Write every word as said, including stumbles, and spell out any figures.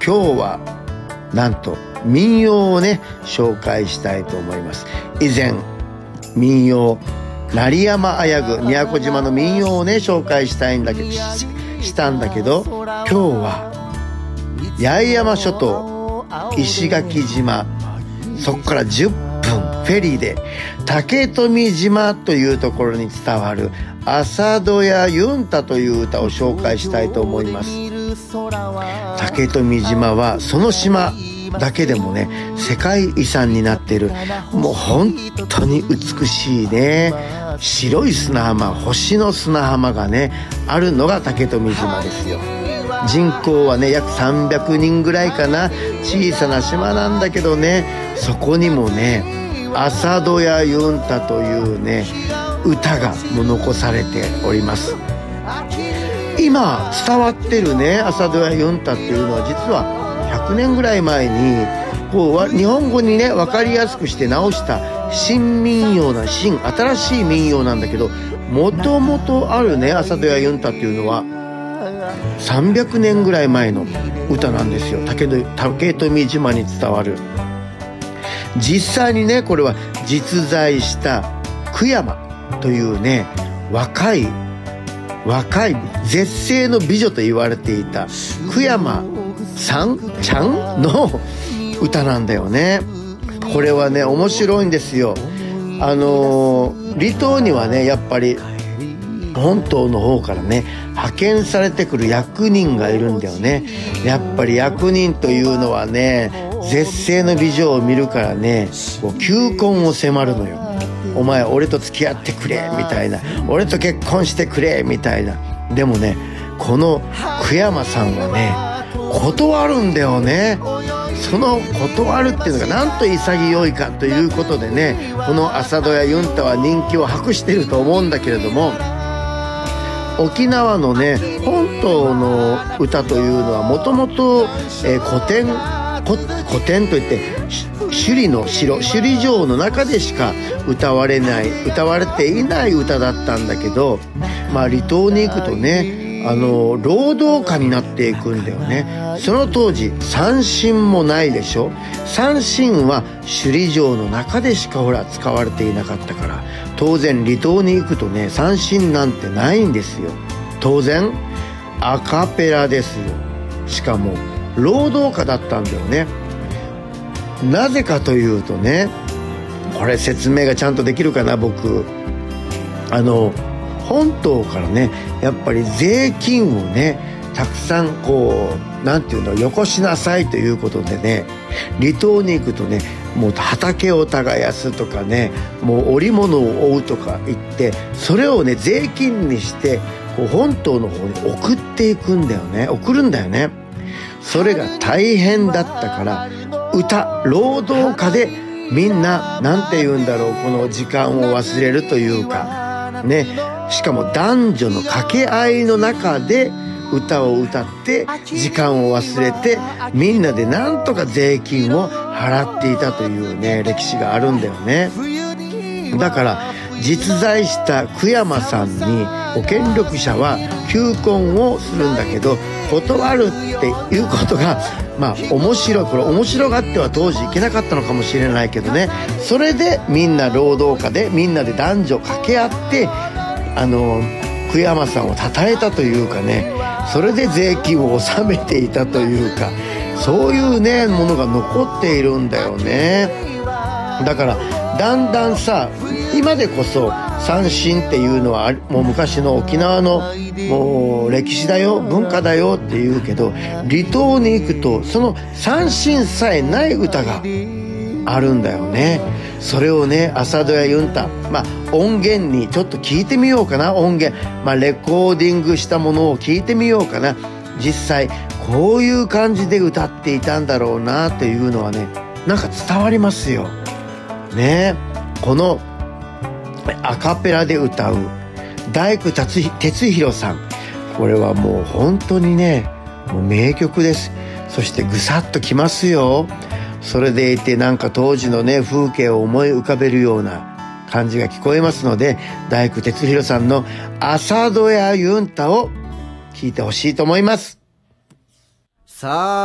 今日はなんと民謡をね紹介したいと思います。以前民謡鳴山あやぐ宮古島の民謡をね紹介したいんだけど し, したんだけど今日は八重山諸島石垣島、そこからじゅっぷんフェリーで竹富島というところに伝わる朝戸屋ユンタという歌を紹介したいと思います。竹富島はその島だけでもね世界遺産になっている、もう本当に美しいね白い砂浜、星の砂浜がねあるのが竹富島ですよ。人口はね約さんびゃくにんぐらいかな。小さな島なんだけどね、そこにもね朝戸屋ユンタというね歌がもう残されております。今伝わってるね朝戸屋ユンタっていうのは実はひゃくねんぐらい前にこう日本語にね分かりやすくして直した新民謡な新新しい民謡なんだけど、もともとあるね朝戸屋ユンタっていうのはさんびゃくねんぐらい前の歌なんですよ。竹富島に伝わる。実際にねこれは実在した久山というね若い若い絶世の美女と言われていた久山さんちゃんの歌なんだよね。これはね面白いんですよ。あのー、離島にはねやっぱり本島の方からね派遣されてくる役人がいるんだよね。やっぱり役人というのはね絶世の美女を見るからねこう求婚を迫るのよ。お前俺と付き合ってくれみたいな、俺と結婚してくれみたいな。でもねこの久山さんはね断るんだよね。その断るっていうのがなんと潔いかということでね、この朝戸屋ユンタは人気を博していると思うんだけれども、沖縄のね本島の歌というのはもともと古典古典といって首里の城首里城の中でしか歌われない歌われていない歌だったんだけど、まあ離島に行くとねあの労働歌になっていくんだよね。その当時三線もないでしょ。三線は首里城の中でしかほら使われていなかったから、当然離島に行くとね三線なんてないんですよ。当然アカペラですよ。しかも労働歌だったんだよね。なぜかというとね、これ説明がちゃんとできるかな僕。あの本島からねやっぱり税金をねたくさんこうなんていうのよこしなさいということでね、離島に行くとねもう畑を耕すとかねもう織物を追うとか言ってそれをね税金にしてこう本島の方に送っていくんだよね送るんだよね。それが大変だったから歌労働歌でみんななんて言うんだろうこの時間を忘れるというかね、しかも男女の掛け合いの中で歌を歌って時間を忘れてみんなでなんとか税金を払っていたというね歴史があるんだよね。だから実在した久山さんにご権力者は求婚をするんだけど断るっていうことがまあ面白いこれ面白がっては当時いけなかったのかもしれないけどね、それでみんな労働歌でみんなで男女掛け合ってあの久山さんを称えたというかね、それで税金を納めていたというかそういうねものが残っているんだよね。だからだんだんさ今でこそ三線っていうのはもう昔の沖縄のもう歴史だよ文化だよって言うけど、離島に行くとその三線さえない歌があるんだよね。それをね朝戸屋ユンタまあ音源にちょっと聞いてみようかな。音源まあレコーディングしたものを聞いてみようかな。実際こういう感じで歌っていたんだろうなっていうのはねなんか伝わりますよね。このアカペラで歌う大工哲弘さん、これはもう本当にねもう名曲です。そしてぐさっときますよ。それでいてなんか当時のね風景を思い浮かべるような感じが聞こえますので、大工哲弘さんの朝戸屋ユンタを聞いてほしいと思います。 さあ